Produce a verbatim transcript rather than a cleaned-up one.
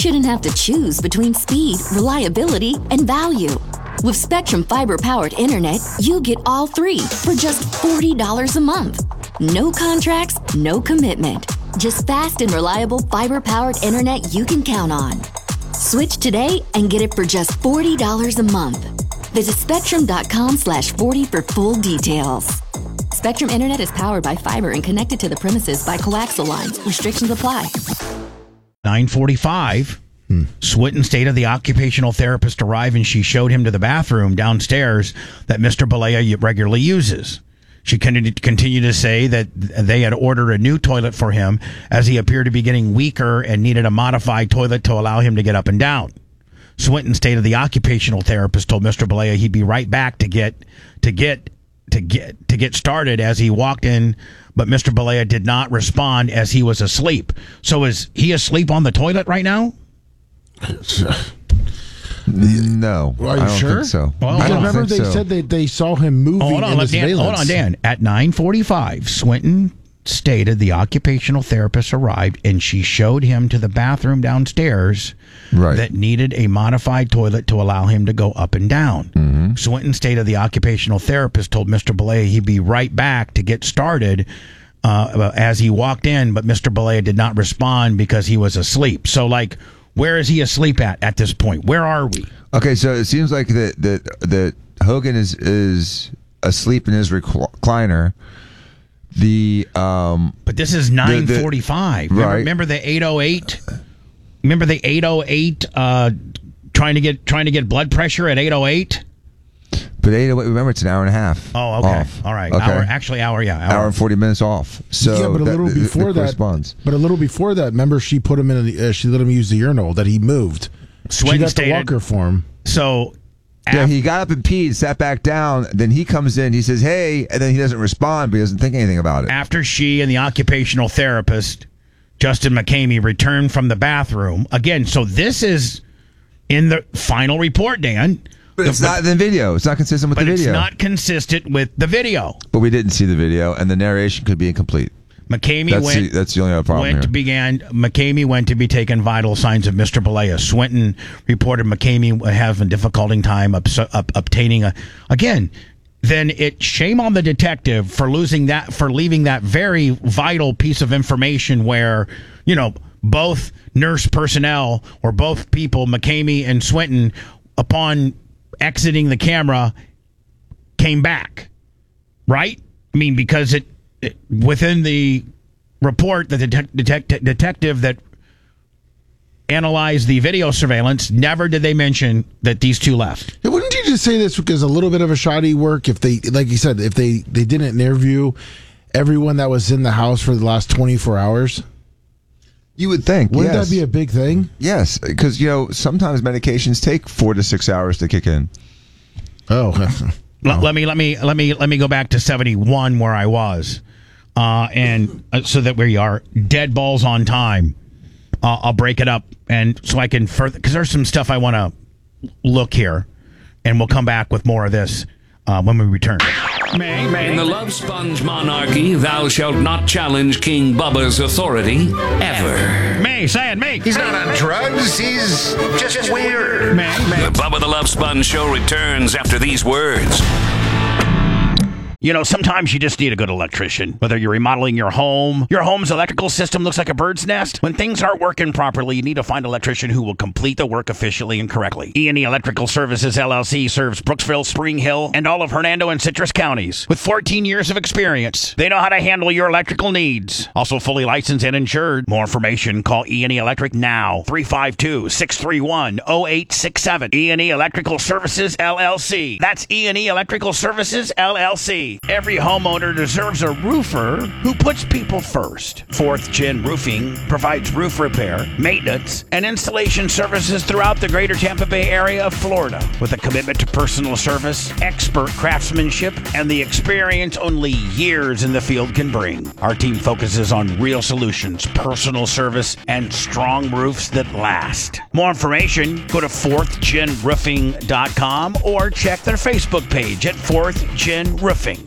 shouldn't have to choose between speed, reliability, and value. With Spectrum Fiber-powered internet, you get all three for just forty dollars a month. No contracts, no commitment. Just fast and reliable fiber-powered internet you can count on. Switch today and get it for just forty dollars a month. Visit spectrum.com slash 40 for full details. Spectrum Internet is powered by fiber and connected to the premises by coaxial lines. Restrictions apply. nine forty-five, hmm. Swinton stated the occupational therapist arrived and she showed him to the bathroom downstairs that Mister Balea regularly uses. She continued to say that they had ordered a new toilet for him as he appeared to be getting weaker and needed a modified toilet to allow him to get up and down. Swinton stated the occupational therapist told Mister Balea he'd be right back to get to get to get to get started as he walked in, but Mister Balea did not respond as he was asleep. So is he asleep on the toilet right now? No, Are you I don't sure? think so. Well, I I don't remember think they so. said they, they saw him moving Oh, hold on, in the let Dan, surveillance. hold on, Dan. At nine forty-five, Swinton stated the occupational therapist arrived and she showed him to the bathroom downstairs Right. that needed a modified toilet to allow him to go up and down. Mm-hmm. Swinton stated the occupational therapist told Mister Balea he'd be right back to get started uh, as he walked in, but Mister Balea did not respond because he was asleep. So, like, where is he asleep at at this point? Where are we? Okay, so it seems like that that that Hogan is is asleep in his recliner. The um, But this is nine forty-five. the- Remember, right. remember the eight oh eight? Remember the eight oh eight uh, trying to get trying to get blood pressure at eight oh eight? but eight, remember it's an hour and a half. Oh, okay. off. All right. Okay. Hour, actually, hour, yeah. Hour. hour and forty minutes off. So yeah, but a that- little that- before that that, corresponds. but a little before that, remember she put him in. A, uh, she let him use the urinal that he moved. Swinton she got stated- the walker for him. So, Yeah, af- he got up and peed, sat back down. Then he comes in. He says, "Hey," and then he doesn't respond, but he doesn't think anything about it. after she and the occupational therapist, Justin McCamey, returned from the bathroom. Again, so this is in the final report, Dan. But it's not in the video. It's not consistent with But the it's video. not consistent with the video. But we didn't see the video, and the narration could be incomplete. McCamey That's went. the, that's the only other problem went here. to began. McCamey went to be taking vital signs of Mister Balea. Swinton reported McCamey having difficulty time up, up, obtaining a. Again, then it shame on the detective for losing that for leaving that very vital piece of information where you know both nurse personnel or both people, McCamey and Swinton, upon exiting the camera, came back. Right? I mean, because it. Within the report, the detec- detec- detective that analyzed the video surveillance, never did they mention that these two left. Yeah, wouldn't you just say this because a little bit of a shoddy work if they, like you said, if they, they didn't interview everyone that was in the house for the last twenty-four hours? You would think, Wouldn't yes. that be a big thing? Yes, because, you know, sometimes medications take four to six hours to kick in. Oh, Let, let me let me let me let me go back to seventy-one where I was, uh, and uh, so that we are dead balls on time. Uh, I'll break it up and so I can further because there's some stuff I want to look here, and we'll come back with more of this uh, when we return. May, may. In the Love Sponge monarchy, thou shalt not challenge King Bubba's authority ever. May, say it, May. He's not on drugs. He's just weird. May, May. The Bubba the Love Sponge show returns after these words. You know, sometimes you just need a good electrician. Whether you're remodeling your home, your home's electrical system looks like a bird's nest. When things aren't working properly, you need to find an electrician who will complete the work efficiently and correctly. E and E Electrical Services, L L C serves Brooksville, Spring Hill, and all of Hernando and Citrus counties. With fourteen years of experience, they know how to handle your electrical needs. Also fully licensed and insured. More information, call E and E Electric now. three five two, six three one, zero eight six seven. E and E Electrical Services, L L C. That's E and E Electrical Services, L L C. Every homeowner deserves a roofer who puts people first. Fourth Gen Roofing provides roof repair, maintenance, and installation services throughout the greater Tampa Bay area of Florida. With a commitment to personal service, expert craftsmanship, and the experience only years in the field can bring. Our team focuses on real solutions, personal service, and strong roofs that last. More information, go to fourth gen roofing dot com or check their Facebook page at fourth gen roofing.